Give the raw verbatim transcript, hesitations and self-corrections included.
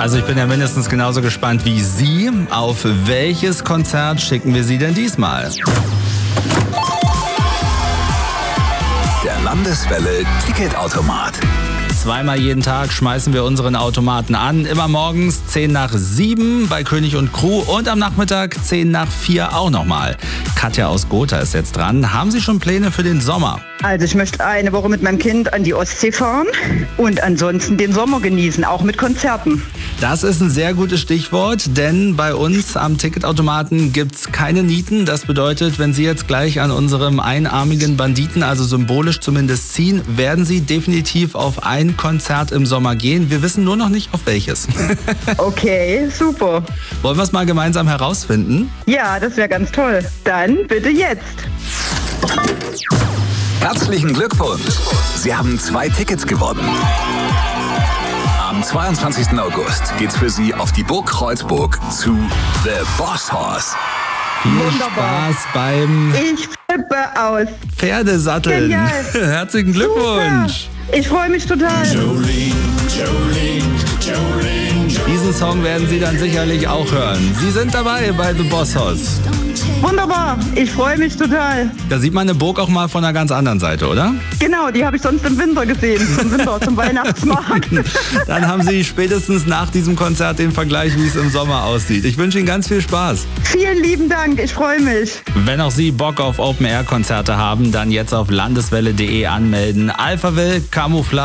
Also ich bin ja mindestens genauso gespannt wie Sie. Auf welches Konzert schicken wir Sie denn diesmal? Der Landeswelle Ticketautomat. Zweimal jeden Tag schmeißen wir unseren Automaten an. Immer morgens zehn nach sieben bei König und Crew und am Nachmittag zehn nach vier auch nochmal. Katja aus Gotha ist jetzt dran. Haben Sie schon Pläne für den Sommer? Also ich möchte eine Woche mit meinem Kind an die Ostsee fahren und ansonsten den Sommer genießen, auch mit Konzerten. Das ist ein sehr gutes Stichwort, denn bei uns am Ticketautomaten gibt's keine Nieten. Das bedeutet, wenn Sie jetzt gleich an unserem einarmigen Banditen, also symbolisch zumindest ziehen, werden Sie definitiv auf ein Konzert im Sommer gehen. Wir wissen nur noch nicht, auf welches. Okay, super. Wollen wir es mal gemeinsam herausfinden? Ja, das wäre ganz toll. Dann bitte jetzt. Herzlichen Glückwunsch! Sie haben zwei Tickets gewonnen. Am zweiundzwanzigsten August geht's für Sie auf die Burg Kreuzburg zu The Boss Horse. Viel Wunderbar. Spaß beim Ich flippe aus. Pferdesatteln. Genial. Herzlichen Glückwunsch! Super. Ich freue mich total. Jolene, Jolene, Jolene, Jolene. Diesen Song werden Sie dann sicherlich auch hören. Sie sind dabei bei The Boss Horse. Wunderbar. Ich freue mich total. Da sieht man eine Burg auch mal von einer ganz anderen Seite, oder? Genau, die habe ich sonst im Winter gesehen. Zum Winter, zum Weihnachtsmarkt. Dann haben Sie spätestens nach diesem Konzert den Vergleich, wie es im Sommer aussieht. Ich wünsche Ihnen ganz viel Spaß. Vielen lieben Dank. Ich freue mich. Wenn auch Sie Bock auf Open-Air-Konzerte haben, dann jetzt auf landeswelle punkt de anmelden. Alphaville, Camouflage.